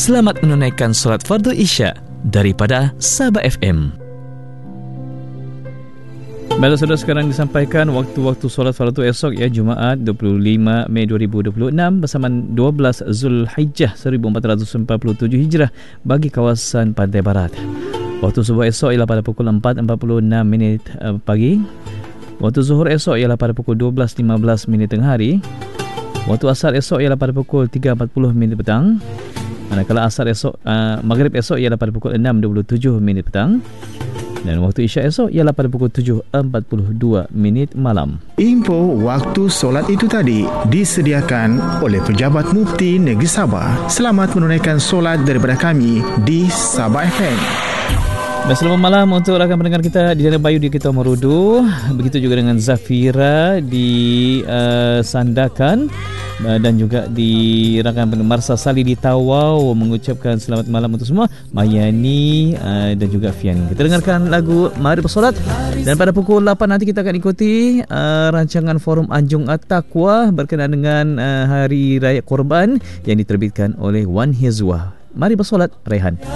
Selamat menunaikan solat fardu Isya daripada Sabah FM. Baiklah saudara, sekarang disampaikan waktu-waktu solat fardu esok ya, Jumaat 25 Mei 2026 bersama 12 Zulhijjah 1447 Hijrah bagi kawasan Pantai Barat. Waktu subuh esok ialah pada pukul 4.46 pagi. Waktu zuhur esok ialah pada pukul 12.15 tengah hari. Waktu asar esok ialah pada pukul 3.40 petang. Manakala asar esok, maghrib esok ialah pada pukul 6.27 petang. Dan waktu Isyak esok ialah pada pukul 7.42 malam. Info waktu solat itu tadi disediakan oleh Pejabat Mufti Negeri Sabah. Selamat menunaikan solat daripada kami di Sabah FM. Selamat malam untuk rakan pendengar kita di Jana Bayu di Kita Merudu. Begitu juga dengan Zafira di Sandakan. Dan juga di rakan pendengar Marsa Sali di Tawau mengucapkan selamat malam untuk semua. Mayani dan juga Fiani. Kita dengarkan lagu Mari Bersolat. Dan pada pukul 8 nanti kita akan ikuti rancangan Forum Anjung At-Taqwa berkenaan dengan Hari Raya Korban yang diterbitkan oleh Wan Hizwah. Mari bersolat, Rehan.